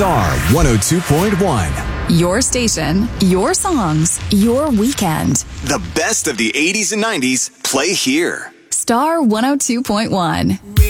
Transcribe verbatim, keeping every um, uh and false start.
Star one oh two point one. Your station, your songs, your weekend. The best of the eighties and nineties play here. Star one oh two point one.